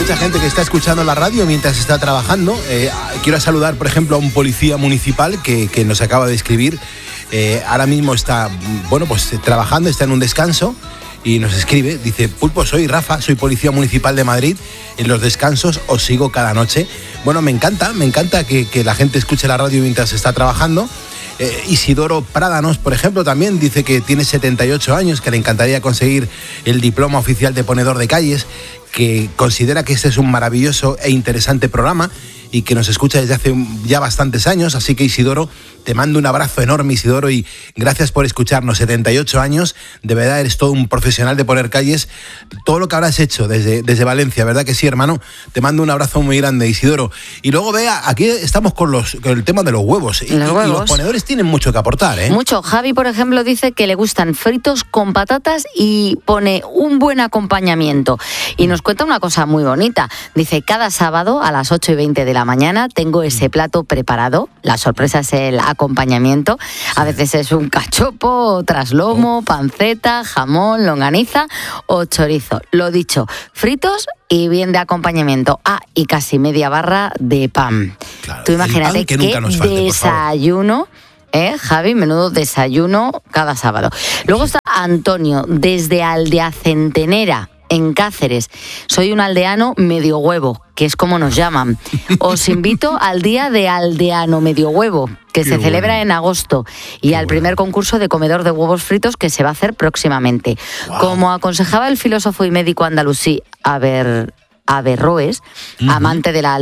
mucha gente que está escuchando la radio mientras está trabajando. Quiero saludar, por ejemplo, a un policía municipal que nos acaba de escribir. Ahora mismo está, bueno, pues trabajando, está en un descanso y nos escribe, dice: Pulpo, soy Rafa, soy policía municipal de Madrid. En los descansos os sigo cada noche. Bueno, me encanta que la gente escuche la radio mientras está trabajando. Isidoro Prádanos, por ejemplo, también dice que tiene 78 años, que le encantaría conseguir el diploma oficial de ponedor de calles, que considera que este es un maravilloso e interesante programa y que nos escucha desde hace ya bastantes años. Así que, Isidoro, te mando un abrazo enorme, Isidoro, y gracias por escucharnos. 78 años, de verdad eres todo un profesional de poner calles. Todo lo que habrás hecho desde Valencia, ¿verdad que sí, hermano? Te mando un abrazo muy grande, Isidoro. Y luego, vea, aquí estamos con el tema de los huevos. Y los ponedores tienen mucho que aportar, ¿eh? Mucho. Javi, por ejemplo, dice que le gustan fritos con patatas y pone un buen acompañamiento. Y nos cuenta una cosa muy bonita. Dice: cada sábado a las 8:20 de la mañana tengo ese plato preparado. La sorpresa es el acompañamiento. A veces es un cachopo, otras lomo, panceta, jamón, longaniza o chorizo. Lo dicho, fritos y bien de acompañamiento. Y casi media barra de pan. Claro, tú imagínate qué desayuno. Javi, menudo desayuno cada sábado. Luego está Antonio, desde Aldea Centenera, en Cáceres. Soy un aldeano medio huevo, que es como nos llaman. Os invito al día de aldeano medio huevo, que se celebra en agosto, y al primer concurso de comedor de huevos fritos que se va a hacer próximamente. Wow. Como aconsejaba el filósofo y médico andalusí Averroes, amante del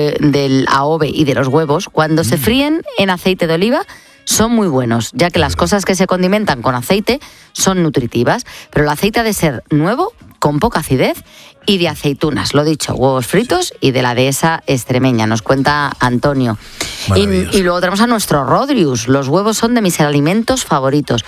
AOVE y de los huevos, cuando se fríen en aceite de oliva, son muy buenos, ya que las cosas que se condimentan con aceite son nutritivas, pero el aceite ha de ser nuevo, con poca acidez y de aceitunas. Lo dicho, huevos fritos y de la dehesa extremeña, nos cuenta Antonio. Y luego tenemos a nuestro Rodrius. Los huevos son de mis alimentos favoritos.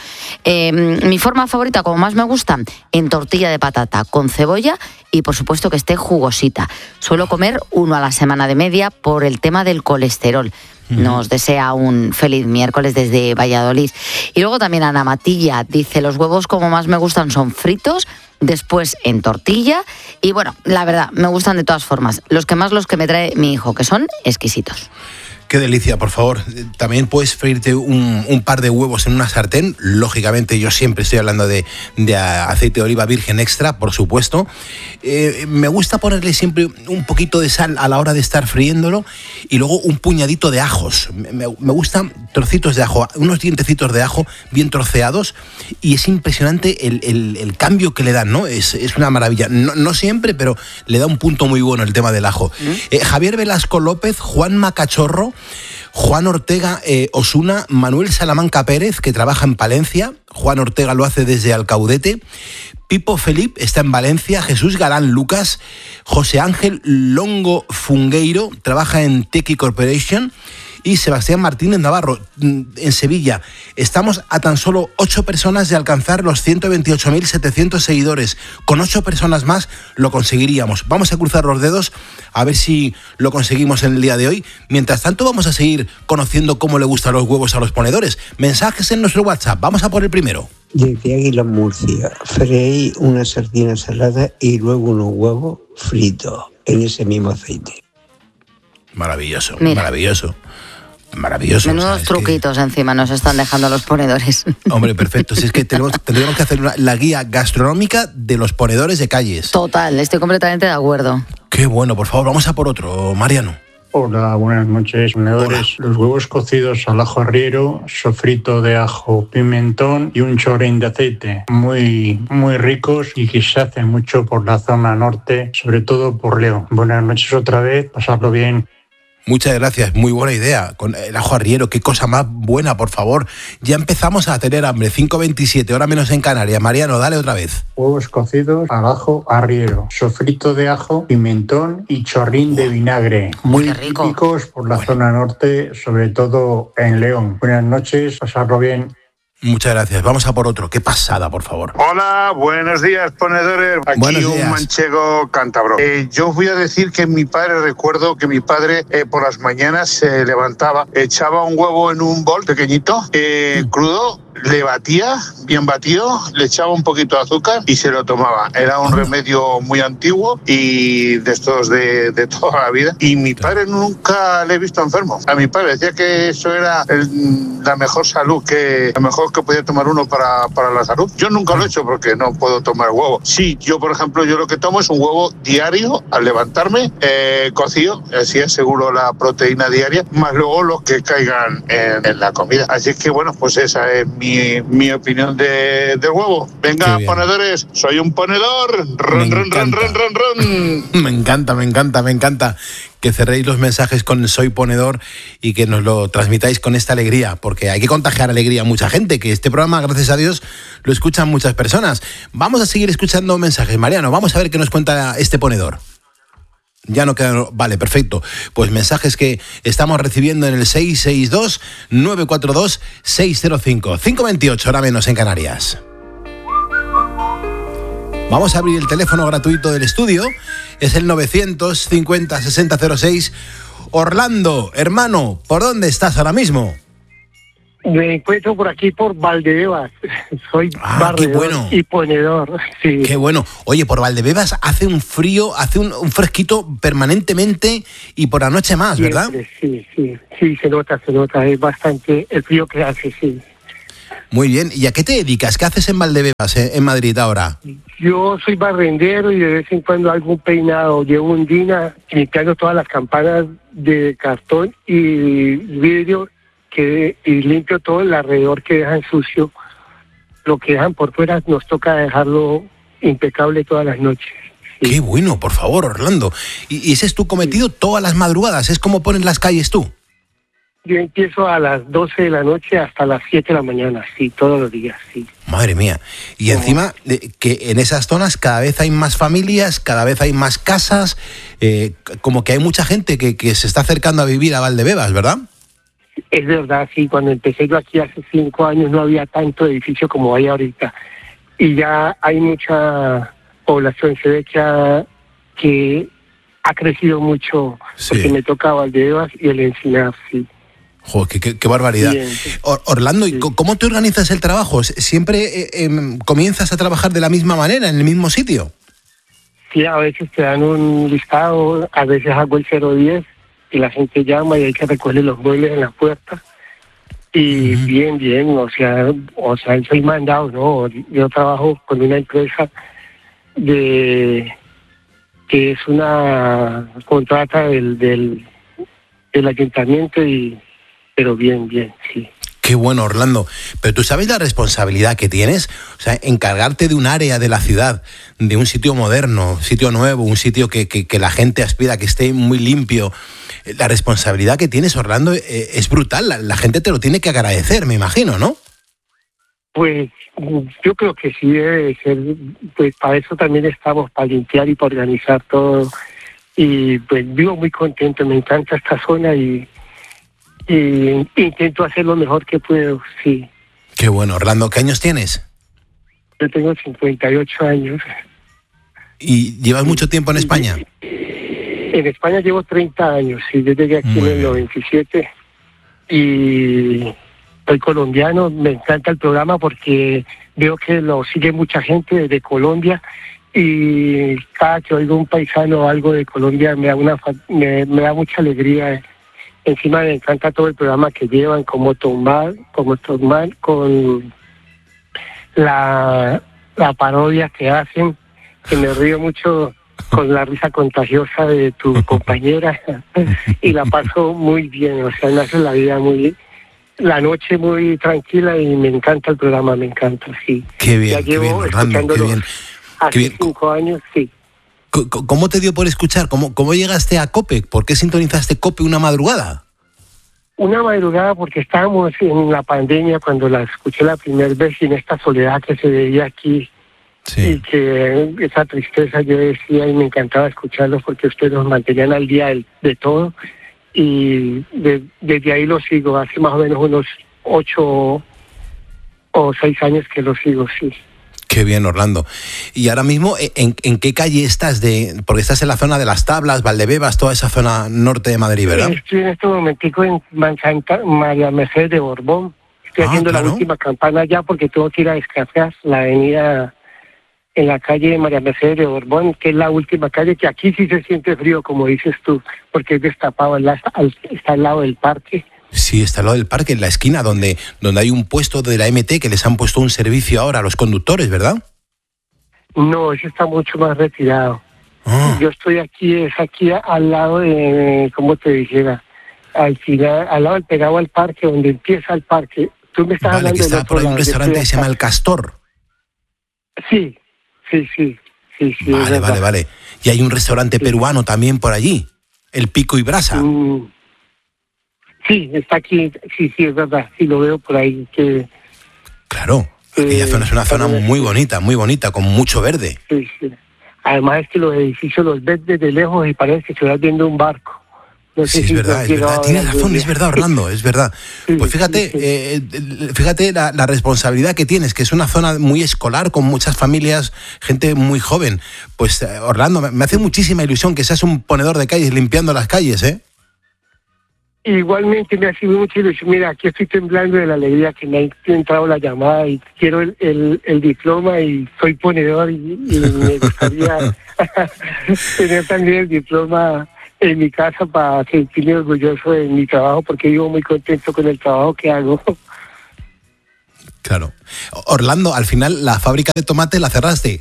Mi forma favorita, como más me gustan, en tortilla de patata, con cebolla y por supuesto que esté jugosita. Suelo comer uno a la semana de media por el tema del colesterol. Nos desea un feliz miércoles desde Valladolid. Y luego también Ana Matilla dice: los huevos como más me gustan son fritos, después en tortilla, y bueno, la verdad, me gustan de todas formas. Los que me trae mi hijo, que son exquisitos. Qué delicia, por favor. También puedes freírte un par de huevos en una sartén. Lógicamente, yo siempre estoy hablando de aceite de oliva virgen extra, por supuesto. Me gusta ponerle siempre un poquito de sal a la hora de estar friéndolo y luego un puñadito de ajos. Me gustan trocitos de ajo, unos dientecitos de ajo bien troceados, y es impresionante el cambio que le dan, ¿no? Es una maravilla. No siempre, pero le da un punto muy bueno el tema del ajo. Javier Velasco López, Juan Macachorro, Juan Ortega Osuna, Manuel Salamanca Pérez, que trabaja en Palencia. Juan Ortega lo hace desde Alcaudete. Pipo Felip está en Valencia. Jesús Galán Lucas. José Ángel Longo Fungueiro trabaja en Tequi Corporation. Y Sebastián Martínez Navarro, en Sevilla. Estamos a tan solo 8 personas de alcanzar los 128.700 seguidores. Con 8 personas más lo conseguiríamos. Vamos a cruzar los dedos a ver si lo conseguimos en el día de hoy. Mientras tanto, vamos a seguir conociendo cómo le gustan los huevos a los ponedores. Mensajes en nuestro WhatsApp. Vamos a por el primero. Desde Águila, Murcia, freí una sardina salada y luego unos huevos fritos en ese mismo aceite. Maravilloso, Mira. Maravilloso. Maravilloso. Menudos truquitos encima nos están dejando los ponedores. Hombre, perfecto. Si es que tendríamos que hacer la guía gastronómica de los ponedores de calles. Total, estoy completamente de acuerdo. Qué bueno, por favor, vamos a por otro, Mariano. Hola, buenas noches, ponedores. Los huevos cocidos al ajo arriero, sofrito de ajo, pimentón y un chorrín de aceite. Muy ricos y que se hacen mucho por la zona norte, sobre todo por León. Buenas noches otra vez, pasadlo bien. Muchas gracias, muy buena idea. Con el ajo arriero, qué cosa más buena, por favor. Ya empezamos a tener hambre, 5:27, hora menos en Canarias. Mariano, dale otra vez. Huevos cocidos al ajo arriero, sofrito de ajo, pimentón y chorrín de vinagre. Muy típicos por la zona norte, sobre todo en León. Buenas noches, pasadlo bien. Muchas gracias. Vamos a por otro. Qué pasada, por favor. Hola, buenos días, ponedores. Aquí buenos días. Un manchego cántabro. Yo os voy a decir que recuerdo que mi padre por las mañanas se levantaba, echaba un huevo en un bol pequeñito, crudo, le batía, bien batido, le echaba un poquito de azúcar y se lo tomaba. Era un remedio muy antiguo y de estos de toda la vida. Y mi padre nunca le he visto enfermo. A mi padre decía que eso era la mejor salud, lo mejor que podía tomar uno para la salud. Yo nunca lo he hecho porque no puedo tomar huevo. Sí, yo por ejemplo, yo lo que tomo es un huevo diario al levantarme, cocido, así aseguro la proteína diaria, más luego los que caigan en la comida. Así que bueno, pues esa es mi opinión del huevo. Venga, ponedores, soy un ponedor. Ron, ron, ron, ron, ron, ron. Me encanta que cerréis los mensajes con soy ponedor y que nos lo transmitáis con esta alegría, porque hay que contagiar alegría a mucha gente, que este programa, gracias a Dios, lo escuchan muchas personas. Vamos a seguir escuchando mensajes. Mariano, vamos a ver qué nos cuenta este ponedor. Ya no queda... Vale, perfecto. Pues mensajes que estamos recibiendo en el 662-942-605. 5:28, hora menos en Canarias. Vamos a abrir el teléfono gratuito del estudio. Es el 950-6006. Orlando, hermano, ¿por dónde estás ahora mismo? Me encuentro por aquí, por Valdebebas. Soy barredor y ponedor. Sí. Qué bueno. Oye, por Valdebebas hace un frío, hace un fresquito permanentemente y por la noche más, ¿verdad? Sí, se nota. Es bastante el frío que hace, sí. Muy bien. ¿Y a qué te dedicas? ¿Qué haces en Valdebebas, en Madrid ahora? Yo soy barrendero y de vez en cuando hago un peinado. Llevo un dina limpiando todas las campanas de cartón y vidrio y limpio todo el alrededor que dejan sucio. Lo que dejan por fuera nos toca dejarlo impecable todas las noches. Sí. Qué bueno, por favor, Orlando. ¿Y ese es tu cometido todas las madrugadas? ¿Es como pones las calles tú? Yo empiezo a las 12 de la noche hasta las 7 de la mañana, sí, todos los días, sí. Madre mía. Y encima, que en esas zonas cada vez hay más familias, cada vez hay más casas, como que hay mucha gente que se está acercando a vivir a Valdebebas, ¿verdad? Es verdad, sí. Cuando empecé yo aquí hace 5 años no había tanto edificio como hay ahorita. Y ya hay mucha población, se ve que ha crecido mucho, sí. Porque me toca Valdebebas y el Encinar, sí. Joder, qué barbaridad. Bien. Orlando, ¿y cómo te organizas el trabajo? ¿Siempre comienzas a trabajar de la misma manera, en el mismo sitio? Sí, a veces te dan un listado, a veces hago el 010 y la gente llama y hay que recoger los muebles en la puerta. Y bien, o sea, soy mandado, ¿no? Yo trabajo con una empresa que es una contrata del ayuntamiento pero bien, sí. Qué bueno, Orlando. Pero ¿tú sabes la responsabilidad que tienes? O sea, encargarte de un área de la ciudad, de un sitio moderno, sitio nuevo, un sitio que la gente aspira, que esté muy limpio. La responsabilidad que tienes, Orlando, es brutal. La gente te lo tiene que agradecer, me imagino, ¿no? Pues yo creo que sí debe ser. Pues para eso también estamos, para limpiar y para organizar todo. Y pues vivo muy contento, me encanta esta zona y intento hacer lo mejor que puedo, sí. Qué bueno, Orlando. ¿Qué años tienes? Yo tengo 58 años. ¿Y llevas mucho tiempo en España? En España llevo 30 años, sí. Yo llegué aquí en el 97 y soy colombiano. Me encanta el programa porque veo que lo sigue mucha gente desde Colombia y cada que oigo un paisano o algo de Colombia me da mucha alegría. Encima me encanta todo el programa que llevan, como tomar con la parodia que hacen, que me río mucho con la risa contagiosa de tu compañera y la paso muy bien, o sea, me hace la noche muy tranquila y me encanta el programa, me encanta, sí. Qué bien, ya llevo escuchándolo hace 5 años, sí. ¿Cómo te dio por escuchar? ¿Cómo llegaste a COPE? ¿Por qué sintonizaste COPE una madrugada? Una madrugada porque estábamos en la pandemia cuando la escuché la primera vez y en esta soledad que se veía aquí. Sí. Y que esa tristeza yo decía y me encantaba escucharlos porque ustedes nos mantenían al día de todo. Y desde ahí lo sigo, hace más o menos unos 8 o 6 años que lo sigo, sí. Qué bien, Orlando. Y ahora mismo, ¿en qué calle estás? Porque estás en la zona de Las Tablas, Valdebebas, toda esa zona norte de Madrid, ¿verdad? Estoy en este momentico en María Mercedes de Borbón, Estoy haciendo claro. la última campana ya porque tengo que ir a descargar la avenida en la calle María Mercedes de Borbón, que es la última calle, que aquí sí se siente frío, como dices tú, porque es destapado, está al lado del parque. Sí, está al lado del parque, en la esquina, donde hay un puesto de la MT que les han puesto un servicio ahora a los conductores, ¿verdad? No, ese está mucho más retirado. Yo estoy aquí al lado de, ¿cómo te dijera? Al final, al lado del pegado al parque, donde empieza el parque. Tú me estás Vale, hablando que está del por otro ahí un lado, restaurante que se llama El Castor. Sí. Vale. Y hay un restaurante peruano también por allí, El Pico y Brasa. Sí, está aquí, sí, es verdad, sí lo veo por ahí. Claro, aquella zona es una zona muy bonita, con mucho verde. Sí. Además es que los edificios los ves desde lejos y parece que se va viendo un barco. No sé Sí, es verdad. Tienes razón, es verdad, Orlando, es verdad. Pues fíjate, fíjate la responsabilidad que tienes, que es una zona muy escolar, con muchas familias, gente muy joven. Pues, Orlando, me hace muchísima ilusión que seas un ponedor de calles, limpiando las calles, ¿eh? Igualmente me ha sido mucha ilusión. Mira, aquí estoy temblando de la alegría que me ha entrado la llamada y quiero el diploma y soy ponedor y me gustaría tener también el diploma en mi casa para sentirme orgulloso de mi trabajo, porque vivo muy contento con el trabajo que hago. Claro. Orlando, al final la fábrica de tomate la cerraste.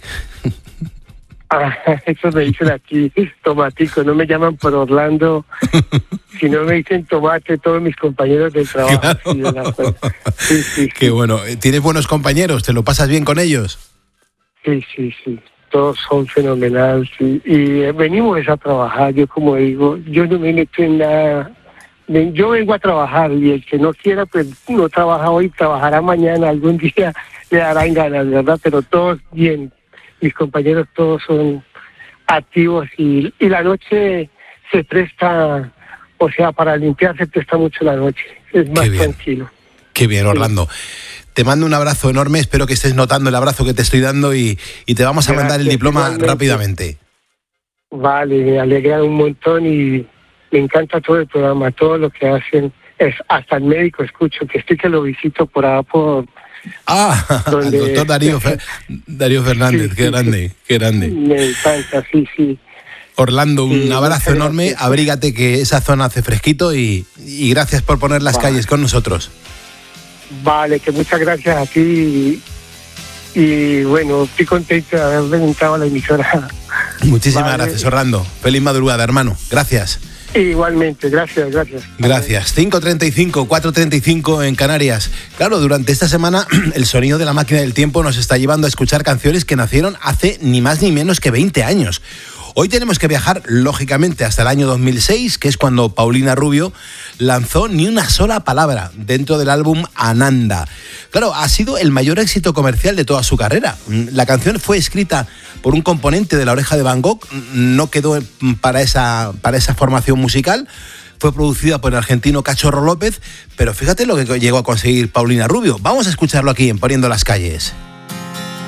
Eso me dicen aquí, tomatico, no me llaman por Orlando, sino me dicen tomate todos mis compañeros del trabajo. Claro. Sí. Qué bueno. ¿Tienes buenos compañeros? ¿Te lo pasas bien con ellos? Sí. Todos son fenomenales. Sí. Y venimos a trabajar, yo como digo, yo no me meto en nada. Yo vengo a trabajar y el que no quiera, pues no trabaja hoy, trabajará mañana, algún día le darán ganas, ¿verdad? Pero todos bien. Mis compañeros todos son activos y la noche se presta, o sea, para limpiar se presta mucho la noche, es más tranquilo. Qué bien, Orlando. Sí. Te mando un abrazo enorme, espero que estés notando el abrazo que te estoy dando y te vamos a mandar el diploma rápidamente. Vale, me alegra un montón y me encanta todo el programa, todo lo que hacen, hasta el médico escucho, que lo visito por allá por... el doctor Darío Fernández, sí, qué grande. Me encanta, sí. Orlando, un abrazo enorme, gracias. Abrígate que esa zona hace fresquito y gracias por poner las calles con nosotros. Vale, que muchas gracias a ti y bueno, estoy contento de haber entrado a la emisora. Muchísimas gracias, Orlando. Feliz madrugada, hermano. Gracias. Igualmente, gracias. Gracias. 5:35, 4:35 en Canarias. Claro, durante esta semana el sonido de la máquina del tiempo nos está llevando a escuchar canciones que nacieron hace ni más ni menos que 20 años. Hoy tenemos que viajar, lógicamente, hasta el año 2006, que es cuando Paulina Rubio lanzó Ni una sola palabra dentro del álbum Ananda. Claro, ha sido el mayor éxito comercial de toda su carrera. La canción fue escrita por un componente de La Oreja de Van Gogh, no quedó para esa formación musical. Fue producida por el argentino Cachorro López, pero fíjate lo que llegó a conseguir Paulina Rubio. Vamos a escucharlo aquí en Poniendo las Calles.